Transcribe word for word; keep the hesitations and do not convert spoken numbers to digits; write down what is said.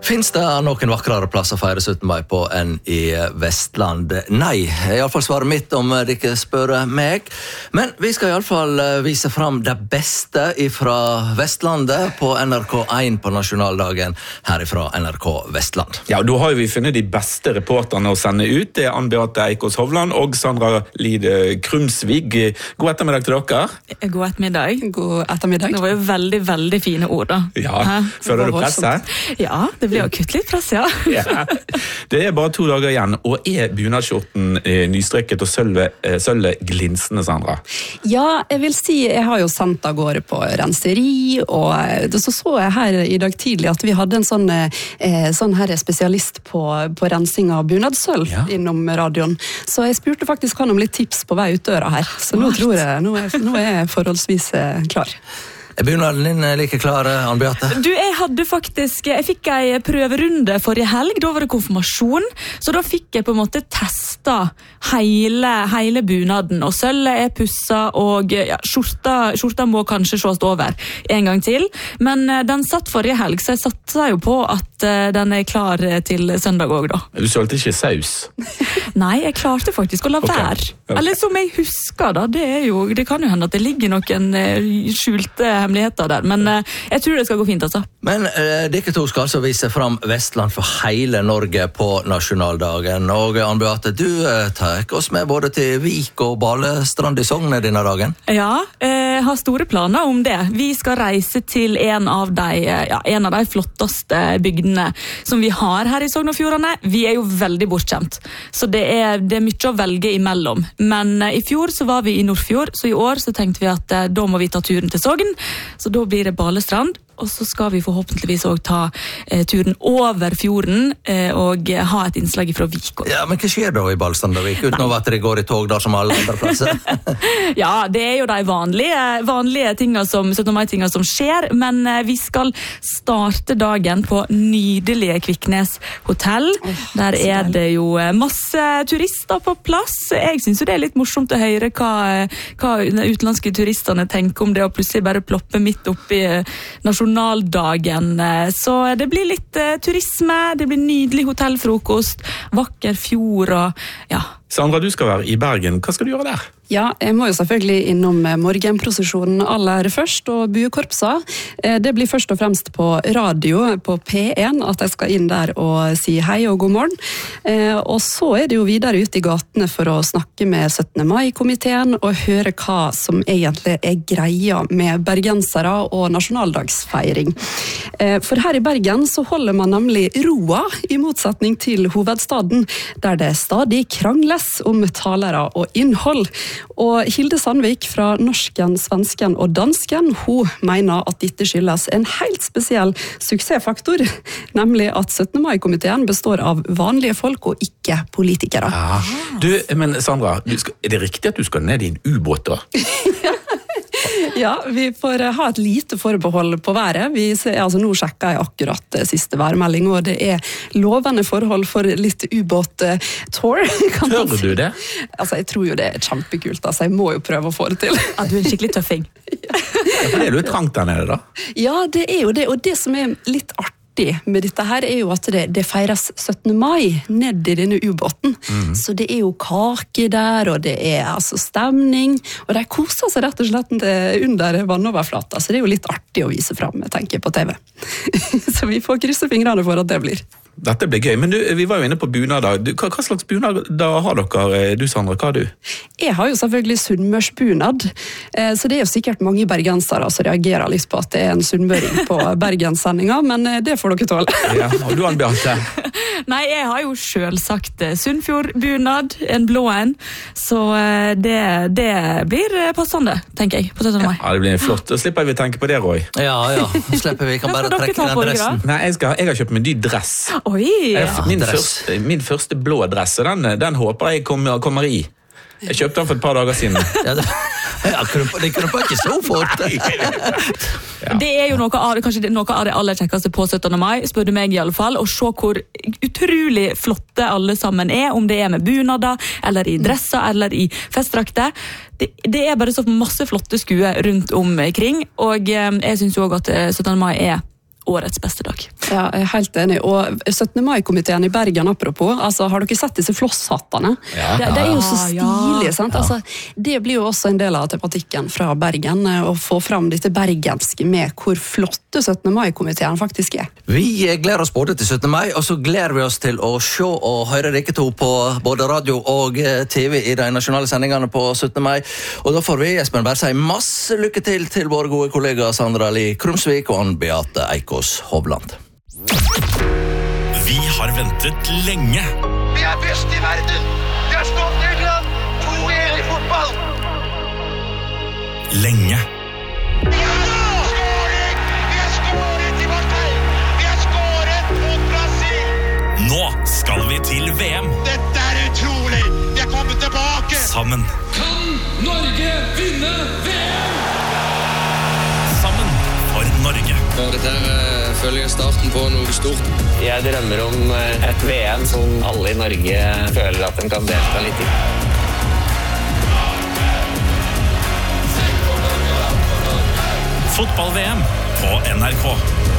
Finns det noen vakrere plass å feire syttende mai på enn i Vestland? Nei, i alle fall svaret mitt om dere spør meg. Men vi skal i alle fall vise fram det beste fra Vestlandet på N R K én på nasjonaldagen her fra N R K Vestland. Ja, da har vi funnet de beste reporterne å sende ut. Det er Ann Beate Eikås Hovland og Sandra Lide Krumsvig. God ettermiddag til dere. God ettermiddag. God ettermiddag. Det var jo veldig, veldig fine ord da. Ja, Hæ? Føler du presset? Ja, det blir jo kutt litt press, ja. Ja. Det er bare to dager igjen, og er bunadskjorten eh, nystrykket og sølvet, eh, sølvet glinsende, Sandra? Ja, jeg vil si, jeg har jo sendt av gårde på renseri, og så så jeg her i dag tidlig at vi hadde en sånn, eh, sånn her spesialist på, på rensing av bunadsølv ja. Innom radioen. Så jeg spurte faktisk han om litt tips på vei ut døra her, så nå tror jeg, nå er, nå er jeg forholdsvis klar. Er bunaden din like klar, Ann Beate? Du, jeg hadde faktisk, jeg fikk en prøverunde forrige helg, da var det konfirmasjon, så da fikk jeg på en måte testa hele, hele bunaden, og sølvet er pusset, og ja, skjorta, skjorta må kanskje sjås over en gang til, men den satt forrige helg, så jeg satte jo på at den er klar til søndag også da. Du sølte ikke saus? Nei, jeg klarte faktisk å la okay. være. Okay. Eller som jeg husker da, det, er jo, det kan jo hende at det ligger noen skjulte hemmeligheter der, men uh, jeg tror det skal gå fint altså. Men uh, dere to skal altså vise fram Vestland for hele Norge på nasjonaldagen, og Ann Beate, du uh, tar oss med både til Vik og Balestrand i Sogne denne dagen? Ja, jeg uh, har store planer om det. Vi skal reise til en av de, uh, ja, en av de flotteste bygdene som vi har her i Sogn og Fjordane. Vi er jo veldig bortskjemt, så det er, det er mye å velge imellom. Men uh, i fjor så var vi i Nordfjord, så i år så tenkte vi at uh, da må vi ta turen til Sogn. Så da blir det Balestrand, og så skal vi forhåpentligvis også ta eh, turen over fjorden eh, og ha et innslag fra Vik. Ja, men hva skjer da i Balestrand og Vik, utenom at det går i tog der som alle andre plasser? Ja, det er jo de vanlige, vanlige tingene som, syttende mai-tingene som skjer, men eh, vi skal starte dagen på nydelige Kviknes hotell. Oh, der er det jo masse turister på plass. Jeg synes jo det er litt morsomt å høre hva, hva utenlandske turistene tenker om det, og plutselig bare ploppe midt opp i nasjonaldagen. Så det blir litt uh, turisme, det blir nydelig hotellfrokost, vakker fjord og ja. Sandra, du skal være i Bergen. Hva skal du gjøre der? Ja, jeg må jo selvfølgelig innom morgenprosesjonen aller først, og buekorpsa. Det blir først og fremst på radio, på P én, at jeg skal inn der og si hei og god morgen. Og så er det jo videre ute i gatene for å snakke med syttende mai-komiteen og høre hva som egentlig er greia med bergensere og nasjonaldagsfeiring. For her i Bergen så holder man nemlig roa, i motsetning til hovedstaden, der det stadig krangler om talere og innhold. Og Hilde Sandvik fra Norsken, Svensken og Dansken, hun mener at dette skyldes en helt spesiell suksessfaktor, nemlig at syttende mai-komiteen består av vanlige folk og ikke politikere. Ja. Du, men Sandra, du skal, er det riktig at du skal ned i en ubåt da? Ja, vi får ha et lite forbehold på været. Vi ser, altså, nå sjekker jeg akkurat siste værmelding, og det er lovende forhold for litt ubåt-tour. Tør du det? Altså, jeg tror jo det er kjempekult, altså. Jeg må jo prøve å få det til. Ja, du er en skikkelig tøffing. Ja. Ja, for det er jo trangt der nede da. Ja, det er jo det, og det som er litt artig med dette her er jo at det, det feires syttende mai ned i denne ubåten. Mm. Så det er jo kake der, og det er altså stemning, og de koser seg rett og slett under vannoverflata, så det er jo litt artig å vise frem, jeg tenker, på T V. Så vi får krysse fingrene for at det blir. Dette blir gøy, men du, vi var jo inne på bunader. Hva, hva slags bunader har dere, du Sandra, hva har du? Jeg har jo selvfølgelig sunnmørsbunad, så det er jo sikkert mange bergensere som reagerer litt på at det er en sunnmøring på Bergenssendinga, men det får dere tåle. Ja, og du Ann Beate? Nei, jeg har jo selv sagt Sunnfjordbunad, en blå en, så det, det blir passende, tenker jeg, på syttende mai. Ja, det blir flott. Da slipper vi tenke på det, Roy. Ja, ja, slipper vi, kan bare trekke den dressen. Nei, jeg, skal, jeg har kjøpt meg en ny dress. Oi! Ja, min, første, min første blå dress, den, den håper jeg kommer, kommer i. Jeg kjøpte den for et par dager siden. Ja, det, ja, det kunne bare ikke så fort. Ja. Det er jo noe av, kanskje noe av det aller kjekkeste på syttende mai, spør du meg i alle fall, og se hvor utrolig flotte alle sammen er, om det er med bunader, eller i dresser, eller i festdrakter. Det, det er bare så masse flotte skue rundt omkring, og jeg synes jo også at syttende mai er årets beste dag. Ja, jeg er helt enig. Og syttende mai-komiteen i Bergen, apropos, altså, har dere sett disse flosshattene? Ja. Det, det er jo så Ja, stilig, sant? ja. Altså, det blir jo også en del av tematikken fra Bergen, å få fram dette bergenske med hvor flotte syttende mai-komiteen faktisk er. Vi gleder oss både til syttende mai, og så gleder vi oss til å se og høre dere to på både radio og T V i de nasjonale sendingene på syttende mai. Og da får vi, Espen, bare si masse lykke til til våre gode kollegaer Sandra Li Krumsvik og Ann Beate Eikås Hovland. Vi har ventet lenge. Vi er best i verden! Vi har slått England to en i fotball! Lenge. Vi har skåret! Vi har skåret i Marseille! Vi har skåret mot Brasil! Nå skal vi til V M. Dette er utrolig! Vi er kommet tilbake! Sammen. Kan Norge vinne V M? Sammen for Norge. Dette er, føler jeg starten på noe stort. Jeg drømmer om et V M som alle i Norge føler at de kan delta litt i. Fotball-V M på N R K.